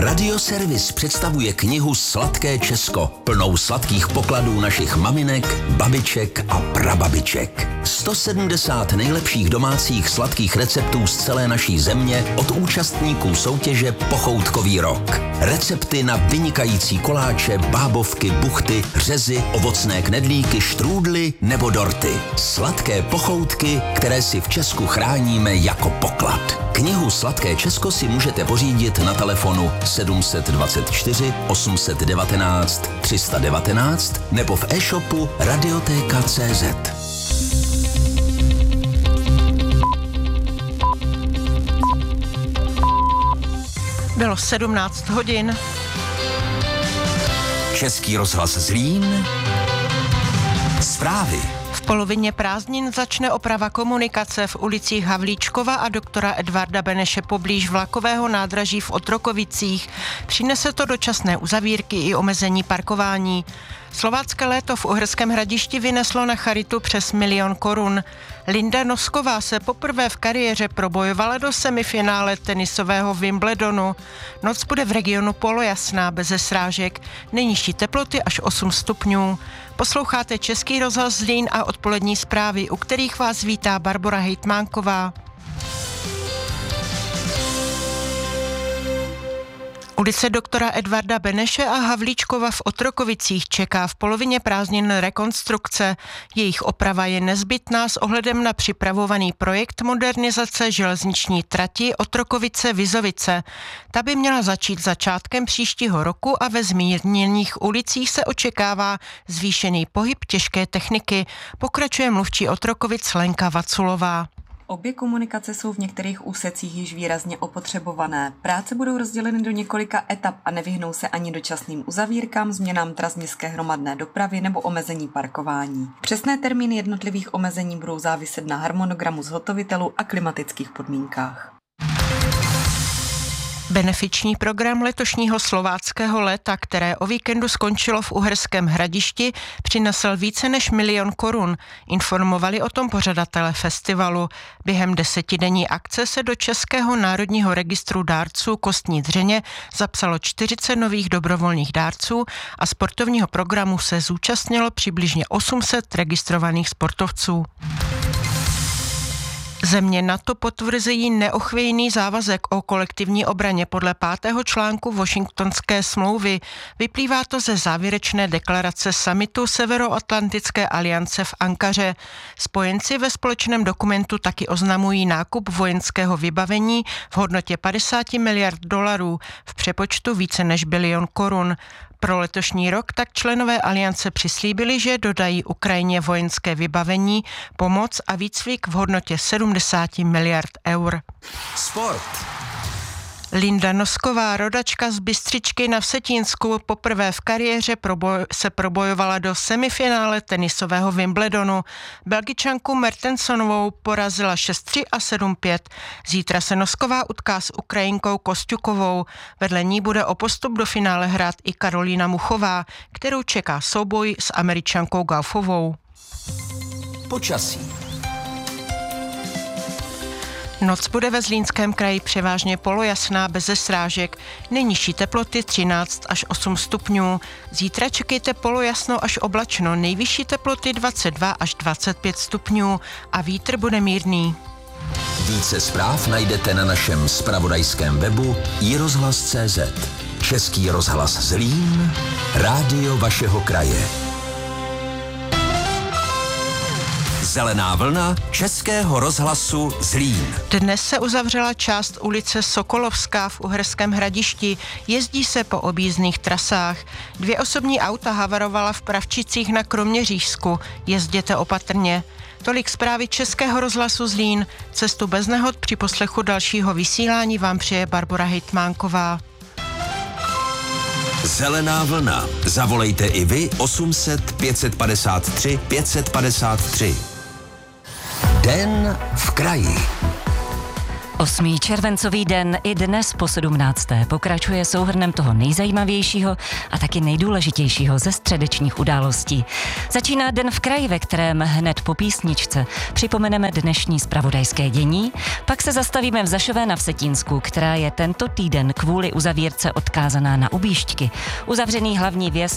Radioservis představuje knihu Sladké Česko, plnou sladkých pokladů našich maminek, babiček a prababiček. 170 nejlepších domácích sladkých receptů z celé naší země od účastníků soutěže Pochoutkový rok. Recepty na vynikající koláče, bábovky, buchty, řezy, ovocné knedlíky, štrůdly nebo dorty. Sladké pochoutky, které si v Česku chráníme jako poklad. Knihu Sladké Česko si můžete pořídit na telefonu 724 819 319 nebo v e-shopu Radioteka.cz. Bylo 17 hodin. Český rozhlas Zlín. Zprávy. V polovině prázdnin začne oprava komunikace v ulicích Havlíčkova a doktora Edvarda Beneše poblíž vlakového nádraží v Otrokovicích. Přinese to dočasné uzavírky i omezení parkování. Slovácké léto v Uherském Hradišti vyneslo na charitu přes 1 000 000 korun. Linda Nosková se poprvé v kariéře probojovala do semifinále tenisového Wimbledonu. Noc bude v regionu polojasná, beze srážek. Nejnižší teploty až 8 stupňů. Posloucháte Český rozhlas Zlín a odpolední zprávy, u kterých vás vítá Barbora Hejtmánková. Ulice doktora Edvarda Beneše a Havlíčkova v Otrokovicích čeká v polovině prázdnin rekonstrukce. Jejich oprava je nezbytná s ohledem na připravovaný projekt modernizace železniční trati Otrokovice-Vizovice. Ta by měla začít začátkem příštího roku a ve zmírněných ulicích se očekává zvýšený pohyb těžké techniky, pokračuje mluvčí Otrokovic Lenka Vaculová. Obě komunikace jsou v některých úsecích již výrazně opotřebované. Práce budou rozděleny do několika etap a nevyhnou se ani dočasným uzavírkám, změnám tras městské hromadné dopravy nebo omezení parkování. Přesné termíny jednotlivých omezení budou záviset na harmonogramu zhotovitelů a klimatických podmínkách. Benefiční program letošního slováckého léta, které o víkendu skončilo v Uherském Hradišti, přinesl více než 1 000 000 korun. Informovali o tom pořadatelé festivalu. Během 10denní akce se do Českého národního registru dárců kostní dřeně zapsalo 40 nových dobrovolných dárců a sportovního programu se zúčastnilo přibližně 800 registrovaných sportovců. Země NATO potvrzují neochvějný závazek o kolektivní obraně podle 5. článku Washingtonské smlouvy. Vyplývá to ze závěrečné deklarace summitu Severoatlantické aliance v Ankaře. Spojenci ve společném dokumentu taky oznamují nákup vojenského vybavení v hodnotě 50 miliard dolarů, v přepočtu více než 1 bilion korun. Pro letošní rok tak členové aliance přislíbili, že dodají Ukrajině vojenské vybavení, pomoc a výcvik v hodnotě 70 miliard eur. Sport. Linda Nosková, rodačka z Bystřičky na Vsetínsku, poprvé v kariéře se probojovala do semifinále tenisového Wimbledonu. Belgičanku Mertensonovou porazila 6-3 a 7-5. Zítra se Nosková utká s Ukrajinkou Kosťukovou. Vedle ní bude o postup do finále hrát i Karolína Muchová, kterou čeká souboj s Američankou Gaufovou. Počasí. Noc bude ve Zlínském kraji převážně polojasná, beze srážek. Nejnižší teploty 13 až 8 stupňů. Zítra čekejte polojasno až oblačno, nejvyšší teploty 22 až 25 stupňů a vítr bude mírný. Více zpráv najdete na našem zpravodajském webu iRozhlas.cz. Český rozhlas Zlín, rádio vašeho kraje. Zelená vlna Českého rozhlasu Zlín. Dnes se uzavřela část ulice Sokolovská v Uherském Hradišti. Jezdí se po objízdných trasách. 2 osobní auta havarovala v Pravčicích na Kroměřížsku. Jezděte opatrně. Tolik zprávy Českého rozhlasu Zlín. Cestu bez nehod při poslechu dalšího vysílání vám přeje Barbora Hejtmánková. Zelená vlna. Zavolejte i vy 800 553 553. Den v kraji. 8. červencový den i dnes po 17. pokračuje souhrnem toho nejzajímavějšího a taky nejdůležitějšího ze středečních událostí. Začíná den v kraji, ve kterém hned po písničce připomeneme dnešní zpravodajské dění, pak se zastavíme v Zašové na Vsetínsku, která je tento týden kvůli uzavírce odkázaná na objížďky. Uzavřený hlavní vjezd